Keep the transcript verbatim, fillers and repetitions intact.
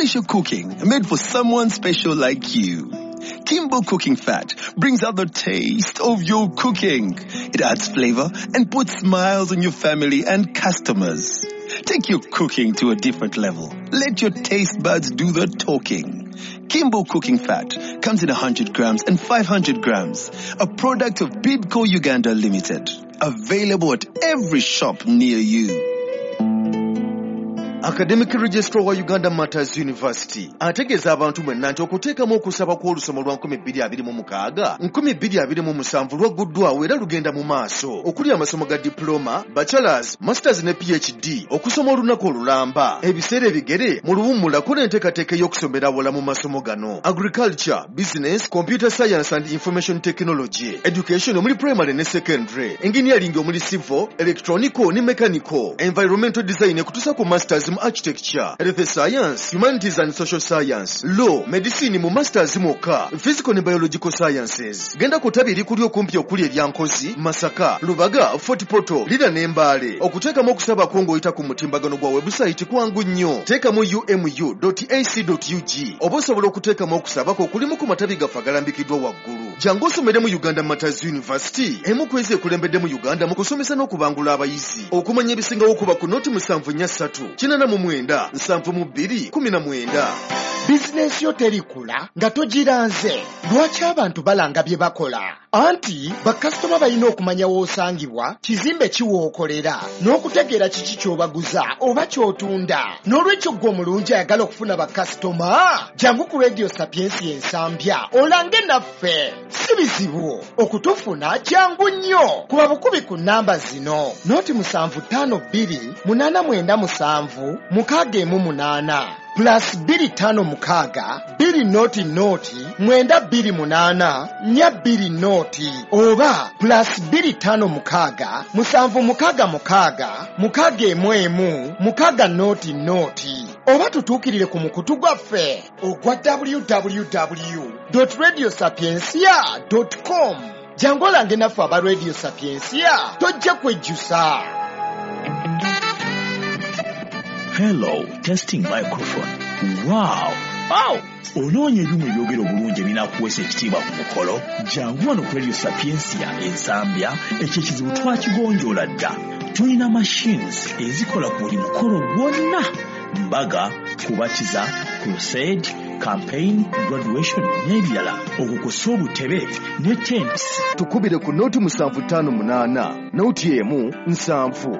special cooking made for someone special like you. Kimbo Cooking Fat brings out the taste of your cooking. It adds flavor and puts smiles on your family and customers. Take your cooking to a different level. Let your taste buds do the talking. Kimbo Cooking Fat comes in one hundred grams and five hundred grams. A product of Bidco Uganda Limited. Available at every shop near you. Academic Registrar wa Uganda Matters University ategeeza abantu mwenna nti okuteekamu okusaba kw'olusomo lwa nkumi bbiri abiri mu mukaaga nkumi bbiri abiri mu musanvu lwaguddwawo era lugenda mu maaso okuli amasomo ga diploma, bachelors, masters ne P H D okusoma olunaku olulamba ebiseera ebigere mu luwummula kola enteekateeka y'okusomera awala mu masomo gano agriculture, business, computer science and information technology, education omuli primary ne secondary, engineering omuli civil, electronical ne mechanical, environmental design ekutuusa ku masters mu architecture, health science, humanities and social science, law, medicine mu masters moka, physical ne biological sciences. Genda kutabiri kuli okumpi okuli ebyankozi, Masaka, Lubaga, Fort Poto, Lira ne Mbale. Okuteekamu okusaba kwongo oyita ku mutimbagano gwa website kwangu nnyo. Teekamu u m u dot a c dot u g. Oba osobola okuteekamu okusaba ko kulimu ku matabi gaffe agalambikiddwa waggulu. Jangu osomere mu Uganda Matters University. Emu ku ezo ekulembedde mu Uganda mu kusomesa n'okubangula abayizi. Okumanya ebisingawo kuba ku noti musanvu nnya ssatu. Kinana mu mwenda, nsanvu mu bbiri, kumi na mwenda. Bizinesi yo terikula nga togiranze. Lwaki abantu balanga bye bakola? Anti bakasitoma balina okumanya w'osangibwa, kizimbe kiwookolera, n'okutegeera kiki ky'obaguza oba ky'otunda. N'olwekyo ggwe omulungi ayagala okufuna bakasitoma, jangu ku Radio Sapiensi ensambya olange naffe. Si bizibu okutufuna jangu nnyo. Kuba bukubi ku nnamba zino: noti musanvu ttaano bbiri munaana mwenda musanvu mukaaga emu munaana plus bbiri ttaano mukaaga bbiri noti noti mwenda bbiri munaana nnya bbiri noti oba plus bbiri ttaano mukaaga musanvu mukaaga mukaaga mukaaga emu emu mukaaga noti noti. Oba tutuukirire ku mukutu gwaffe ogwa w w w dot radio sapiensia dot com. Jangu olange naffe aba Radio Sapiensia tojja kwejjusa. Hello, testing microphone. Wow! Wow! Onoonye ebimu ebyogero bulungi ebinakuweesa ekitiibwa ku mukolo. Jangu wano ku Radio Sapiensia ensambya ekyo ekizibu twakigonjoola dda. Tulina machines ezikola ku buli mukolo gwonna. Mbaga, kubatiza, crusade, campaign, graduation n'ebirala. Okukosa obutebe ne tents. Tukubire ku noti musanvu ttaano munaana, noti emu nsanvu